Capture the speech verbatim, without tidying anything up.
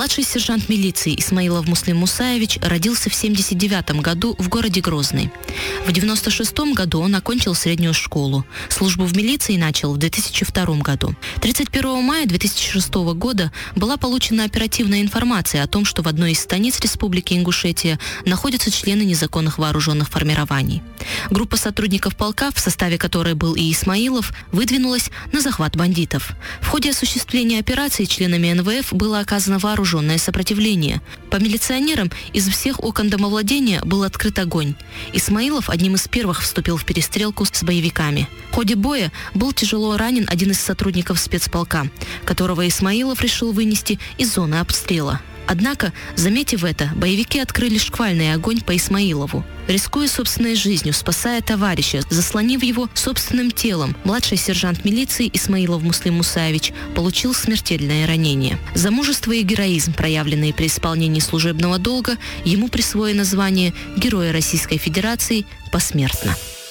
Младший сержант милиции Исмаилов Муслим Мусаевич родился в семьдесят девятом году в городе Грозный. В девяносто шестом году он окончил среднюю школу. Службу в милиции начал в две тысячи втором году. тридцать первого мая две тысячи шестого года была получена оперативная информация о том, что в одной из станиц Республики Ингушетия находятся члены незаконных вооруженных формирований. Группа сотрудников полка, в составе которой был и Исмаилов, выдвинулась на захват бандитов. В ходе осуществления операции членами эн вэ эф было оказано вооруженное сопротивление. По милиционерам из всех окон домовладения был открыт огонь. Исмаилов одним из первых вступил в перестрелку с боевиками. В ходе боя был тяжело ранен один из сотрудников спецполка, которого Исмаилов решил вынести из зоны обстрела. Однако, заметив это, боевики открыли шквальный огонь по Исмаилову. Рискуя собственной жизнью, спасая товарища, заслонив его собственным телом, младший сержант милиции Исмаилов Муслим Мусаевич получил смертельное ранение. За мужество и героизм, проявленные при исполнении служебного долга, ему присвоено звание Героя Российской Федерации посмертно.